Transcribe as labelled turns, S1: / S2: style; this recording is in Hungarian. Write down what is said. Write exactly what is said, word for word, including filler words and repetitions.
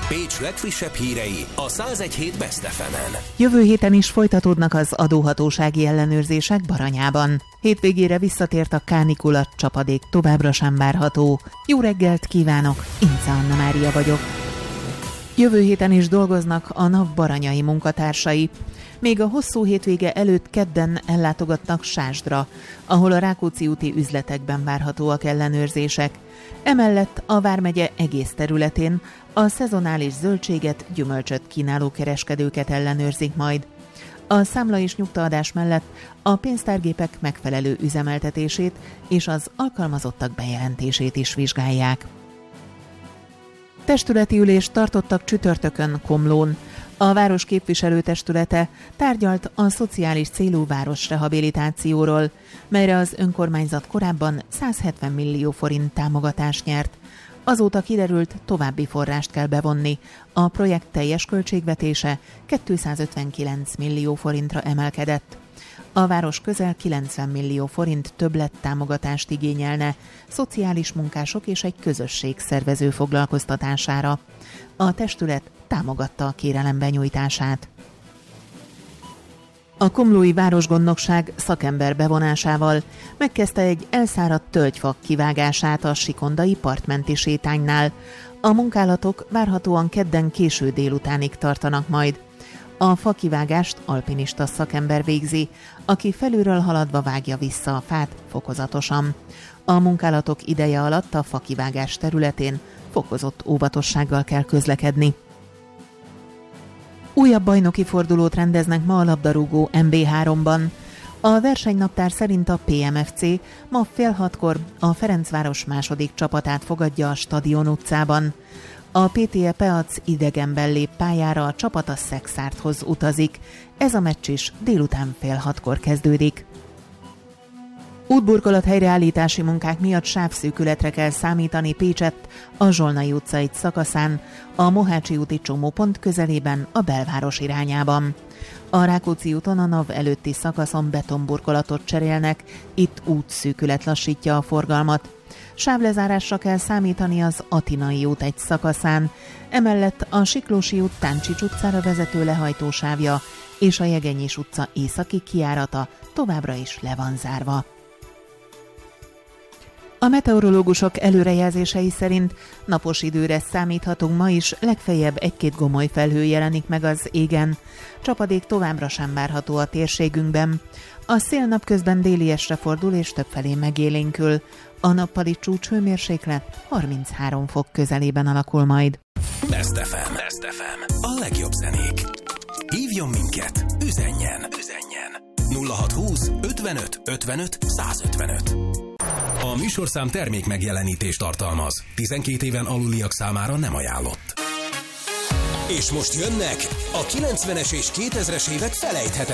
S1: Pécs legfrissebb hírei a száz egy hét Best ef emen.
S2: Jövő héten is folytatódnak az adóhatósági ellenőrzések Baranyában. Hétvégére visszatért a kánikula, csapadék továbbra sem várható. Jó reggelt kívánok, Ince Anna Mária vagyok. Jövő héten is dolgoznak a NAV baranyai munkatársai. Még a hosszú hétvége előtt kedden ellátogatnak Sásdra, ahol a Rákóczi úti üzletekben várhatóak ellenőrzések. Emellett a vármegye egész területén a szezonális zöldséget, gyümölcsöt kínáló kereskedőket ellenőrzik majd. A számla és nyugtaadás mellett a pénztárgépek megfelelő üzemeltetését és az alkalmazottak bejelentését is vizsgálják. Testületi ülést tartottak csütörtökön Komlón. A város képviselőtestülete tárgyalt a szociális célú városrehabilitációról, melyre az önkormányzat korábban százhetven millió forint támogatást nyert. Azóta kiderült, további forrást kell bevonni. A projekt teljes költségvetése kétszázötvenkilenc millió forintra emelkedett. A város közel kilencven millió forint többlettámogatást igényelne szociális munkások és egy közösség szervező foglalkoztatására. A testület támogatta a kérelem benyújtását. A komlói városgondnokság szakember bevonásával megkezdte egy elszáradt tölgyfa kivágását a sikondai partmenti sétánynál. A munkálatok várhatóan kedden késő délutánig tartanak majd. A fakivágást alpinista szakember végzi, aki felülről haladva vágja vissza a fát fokozatosan. A munkálatok ideje alatt a fakivágás területén fokozott óvatossággal kell közlekedni. Újabb bajnoki fordulót rendeznek ma a labdarúgó em bé háromban. A versenynaptár szerint a pé em ef cé ma fél hatkor a Ferencváros második csapatát fogadja a Stadion utcában. A pé té e Peac idegenben lép pályára, a csapat a Szexárthoz utazik. Ez a meccs is délután fél hatkor kezdődik. Útburkolat helyreállítási munkák miatt sávszűkületre kell számítani Pécsett, a Zsolnai utca egy szakaszán, a Mohácsi úti csomópont közelében a belváros irányában. A Rákóczi úton a NAV előtti szakaszon betonburkolatot cserélnek, itt útszűkület lassítja a forgalmat. Sávlezárásra kell számítani az Atinai út egy szakaszán, emellett a Siklósi út Táncsics utcára vezető lehajtósávja és a Jegenyés utca északi kijárata továbbra is le van zárva. A meteorológusok előrejelzései szerint napos időre számíthatunk ma is, legfeljebb egy-két gomoly felhő jelenik meg az égen. Csapadék továbbra sem várható a térségünkben. A szél napközben déliesre fordul és többfelé megélénkül. A nappali csúcshőmérséklet harminchárom fok közelében alakul majd.
S1: Best ef em. Best ef em. A legjobb zenék. Hívjon minket, üzenjen, üzenjen. nulla hatszázhúsz ötvenöt ötvenöt százötvenöt. A műsorszám termék megjelenítést tartalmaz. tizenkét éven aluliak számára nem ajánlott. És most jönnek a kilencvenes és kétezres évek felejthetetlen